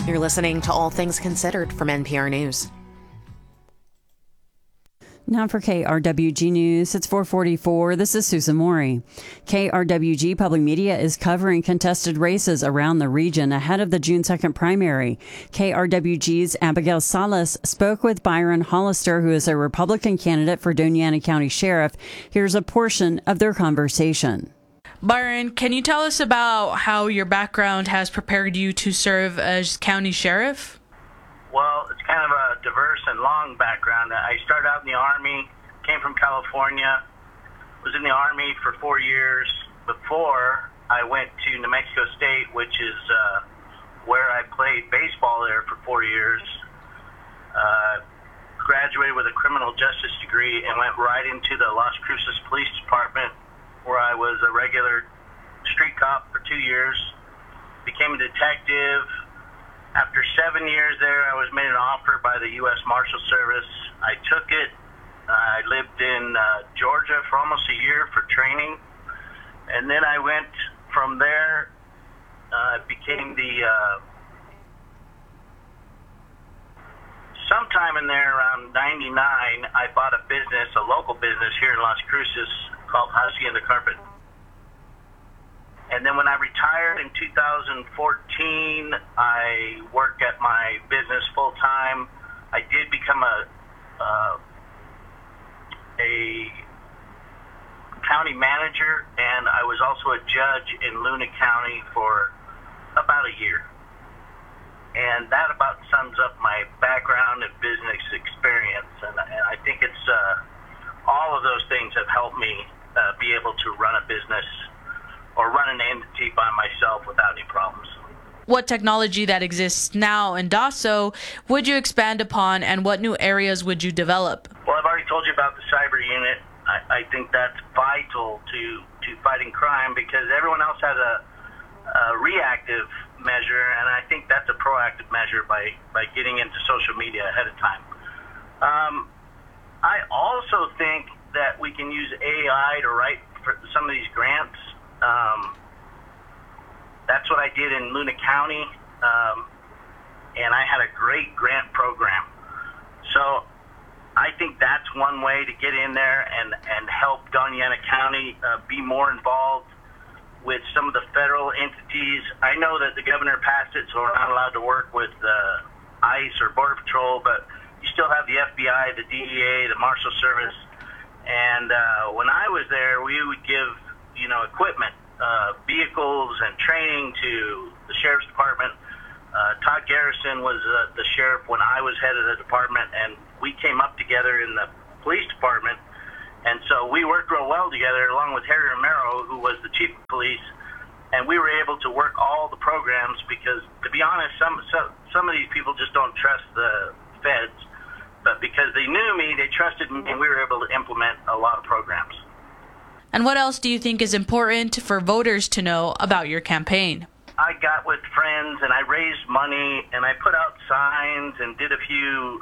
You're listening to All Things Considered from NPR News. Now for KRWG News, it's 4:44. This is Susan Morey. KRWG Public Media is covering contested races around the region ahead of the June 2nd primary. KRWG's Abigail Salas spoke with Byron Hollister, who is a Republican candidate for Doña Ana County Sheriff. Here's a portion of their conversation. Byron, can you tell us about how your background has prepared you to serve as county sheriff? Well, it's kind of a diverse and long background. I started out in the Army, came from California, was in the Army for 4 years before I went to New Mexico State, which is where I played baseball there for 4 years. Graduated with a criminal justice degree and went right into the Las Cruces Police Department, where I was a regular street cop for 2 years. Became a detective. After 7 years there, I was made an offer by the U.S. Marshal Service. I took it. I lived in Georgia for almost a year for training. And then I went from there, became sometime in there around 99, I bought a business, a local business here in Las Cruces called Hacienda Carpet. And then when I retired in 2014, I worked at my business full time. I did become a county manager, and I was also a judge in Luna County for about a year. And that about sums up my background and business experience. And I think it's all of those things have helped me be able to run a business or run an entity by myself without any problems. What technology that exists now in DASO would you expand upon, and what new areas would you develop? Well, I've already told you about the cyber unit. I think that's vital to fighting crime, because everyone else has a reactive measure, and I think that's a proactive measure by getting into social media ahead of time. I also think that we can use AI to write for some of these grants. That's what I did in Luna County, and I had a great grant program. So I think that's one way to get in there and help Doña Ana County be more involved with some of the federal entities. I know that the governor passed it, so we're not allowed to work with ICE or Border Patrol, but you still have the FBI, the DEA, the Marshal Service. And when I was there, we would give equipment, vehicles and training to the Sheriff's Department. Todd Garrison was the sheriff when I was head of the department, and we came up together in the police department. And so we worked real well together, along with Harry Romero, who was the chief of police, and we were able to work all the programs because, to be honest, some of these people just don't trust the feds. But because they knew me, they trusted me, and we were able to implement a lot of programs. And what else do you think is important for voters to know about your campaign? I got with friends, and I raised money, and I put out signs and did a few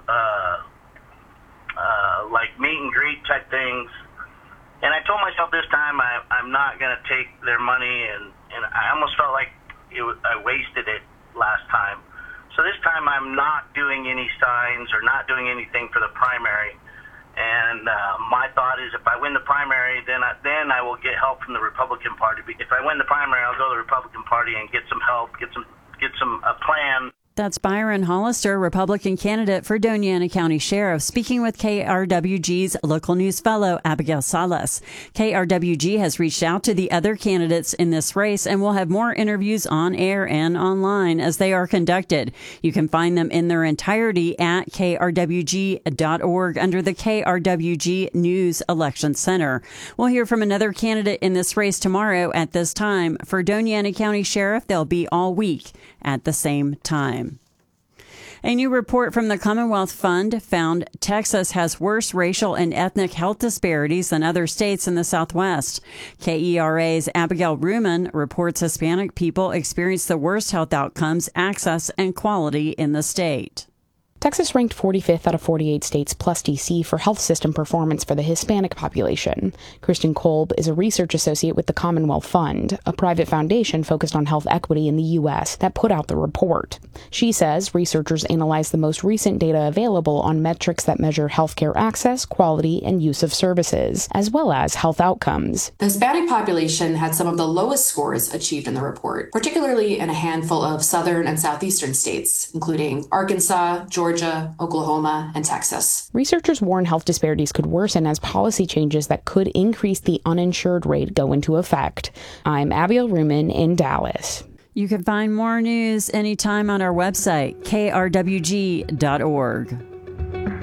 like meet and greet type things. And I told myself this time I'm not going to take their money, and I almost felt like I wasted it last time. So this time I'm not doing any signs or not doing anything for the primary. And my thought is, if I win the primary, then I will get help from the Republican Party. If I win the primary, I'll go to the Republican Party and get some help, get a plan. That's Byron Hollister, Republican candidate for Doña Ana County Sheriff, speaking with KRWG's local news fellow, Abigail Salas. KRWG has reached out to the other candidates in this race and will have more interviews on air and online as they are conducted. You can find them in their entirety at krwg.org under the KRWG News Election Center. We'll hear from another candidate in this race tomorrow at this time. For Doña Ana County Sheriff, they'll be all week at the same time. A new report from the Commonwealth Fund found Texas has worse racial and ethnic health disparities than other states in the Southwest. KERA's Abigail Ruman reports Hispanic people experience the worst health outcomes, access, and quality in the state. Texas ranked 45th out of 48 states plus D.C. for health system performance for the Hispanic population. Kristen Kolb is a research associate with the Commonwealth Fund, a private foundation focused on health equity in the U.S. that put out the report. She says researchers analyzed the most recent data available on metrics that measure healthcare access, quality, and use of services, as well as health outcomes. The Hispanic population had some of the lowest scores achieved in the report, particularly in a handful of southern and southeastern states, including Arkansas, Georgia, Oklahoma, and Texas. Researchers warn health disparities could worsen as policy changes that could increase the uninsured rate go into effect. I'm Abiel Ruman in Dallas. You can find more news anytime on our website, krwg.org.